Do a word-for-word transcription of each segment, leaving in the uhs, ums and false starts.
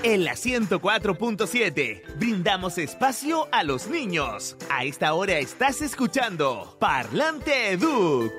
en la ciento cuatro punto siete. Brindamos espacio a los niños. A esta hora estás escuchando Parlante Educ.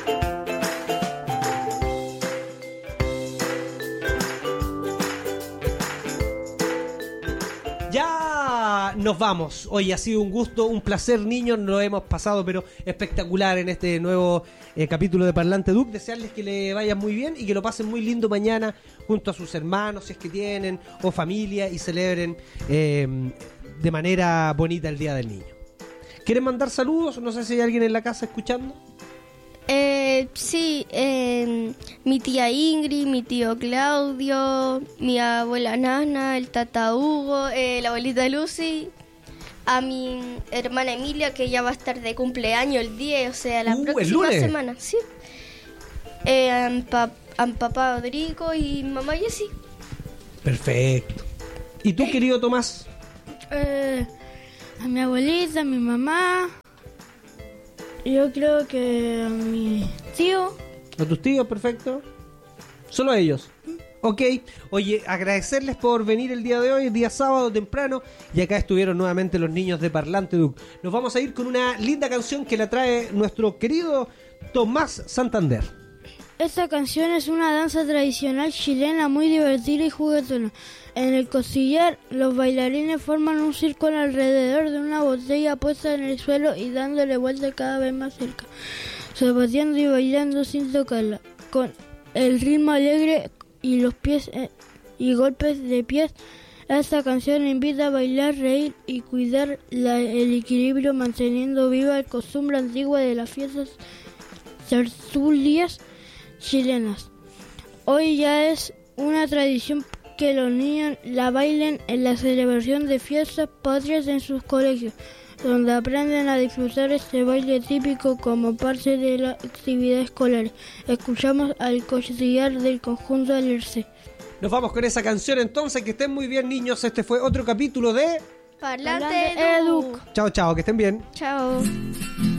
Ya nos vamos. Hoy ha sido un gusto, un placer, niños. Nos lo hemos pasado, pero espectacular en este nuevo eh, capítulo de Parlante Educ. Desearles que le vayan muy bien y que lo pasen muy lindo mañana junto a sus hermanos, si es que tienen, o familia, y celebren eh, de manera bonita el Día del Niño. ¿Quieren mandar saludos? No sé si hay alguien en la casa escuchando. Eh, sí, eh, mi tía Ingrid, mi tío Claudio, mi abuela Nana, el tata Hugo, eh, la abuelita Lucy, a mi hermana Emilia, que ya va a estar de cumpleaños el día, o sea, la Uh, ¿el próxima lunes? semana, sí. Eh, a, mi pa- a mi papá Rodrigo y mamá Jessie. Perfecto. ¿Y tú, querido Tomás? Eh, a mi abuelita, a mi mamá. Yo creo que a mi tío. ¿A tus tíos? Perfecto. ¿Solo a ellos? Ok. Oye, agradecerles por venir el día de hoy, el día sábado temprano, y acá estuvieron nuevamente los niños de Parlante Educ. Nos vamos a ir con una linda canción que la trae nuestro querido Tomás Santander. Esta canción es una danza tradicional chilena muy divertida y juguetona. En el costillar, los bailarines forman un círculo alrededor de una botella puesta en el suelo y dándole vuelta cada vez más cerca, zapateando y bailando sin tocarla, con el ritmo alegre y los pies eh, y golpes de pies. Esta canción invita a bailar, reír y cuidar la, el equilibrio, manteniendo viva el costumbre antigua de las fiestas tertulias chilenas. Hoy ya es una tradición que los niños la bailen en la celebración de fiestas patrias en sus colegios, donde aprenden a disfrutar este baile típico como parte de la actividad escolar. Escuchamos al costillar del conjunto Alerce. Nos vamos con esa canción entonces, que estén muy bien, niños. Este fue otro capítulo de Parlante Parlante Educ. Educ. Chao, chao, que estén bien. Chao.